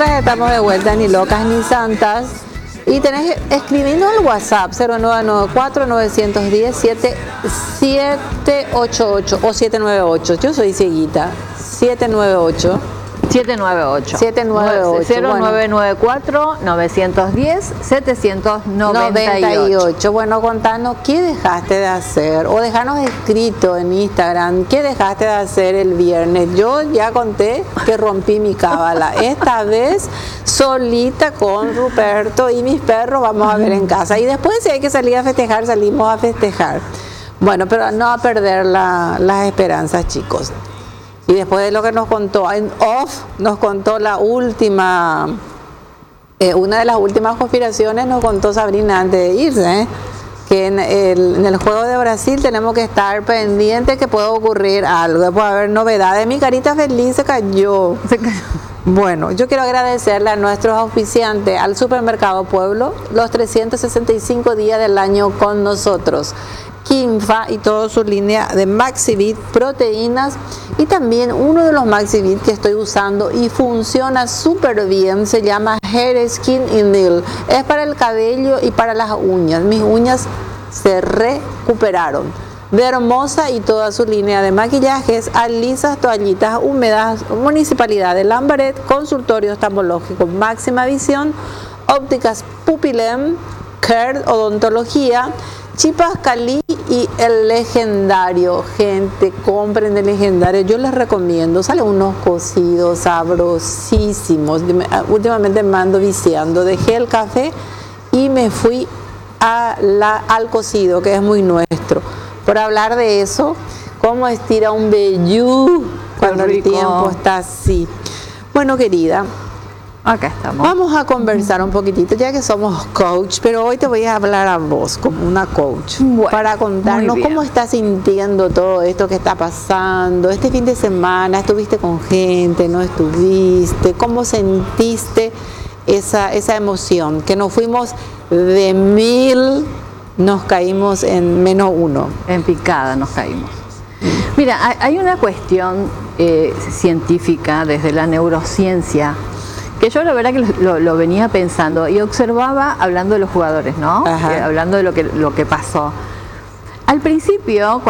nosotras estamos de vuelta, ni locas ni santas. Y tenés escribiendo al WhatsApp 0994-910-7788 o 798. Yo soy cieguita. 798. 798. 0994 910 798. Bueno, contanos qué dejaste de hacer o dejanos escrito en Instagram qué dejaste de hacer el viernes. Yo ya conté que rompí mi cábala. Esta vez solita con Ruperto y mis perros vamos a ver en casa. Y después si hay que salir a festejar, salimos a festejar. Bueno, pero no a perder las esperanzas, chicos. Y después de lo que nos contó en off, nos contó la última, una de las últimas conspiraciones nos contó Sabrina antes de irse, que en el juego de Brasil tenemos que estar pendientes que pueda ocurrir algo, puede haber novedades. Mi carita feliz se cayó. Bueno, yo quiero agradecerle a nuestros auspiciantes, al Supermercado Pueblo, los 365 días del año con nosotros. Kinfa y toda su línea de Maxivit, proteínas, y también uno de los Maxivit que estoy usando y funciona súper bien, se llama Hair, Skin y Nail. Es para el cabello y para las uñas. Mis uñas se recuperaron. De Hermosa y toda su línea de maquillajes, alisas, toallitas húmedas, Municipalidad de Lambaret, consultorio oftalmológico Máxima Visión, ópticas Pupilem, Care Odontología, Chipas Cali y el Legendario. Gente, compren el Legendario, yo les recomiendo, salen unos cocidos sabrosísimos. Últimamente me ando viciando, dejé el café y me fui al cocido, que es muy nuestro. Por hablar de eso, cómo estira un vellú cuando el tiempo está así. Bueno, querida, acá estamos. Vamos a conversar un poquitito, ya que somos coach, pero hoy te voy a hablar a vos como una coach, para contarnos cómo estás sintiendo todo esto que está pasando. Este fin de semana, ¿estuviste con gente? ¿No estuviste? ¿Cómo sentiste esa emoción? Que nos fuimos de 1000, nos caímos en -1. En picada nos caímos. Mira, hay una cuestión científica desde la neurociencia, que yo la verdad que lo venía pensando y observaba hablando de los jugadores, ¿no? Hablando de lo que pasó. Al principio,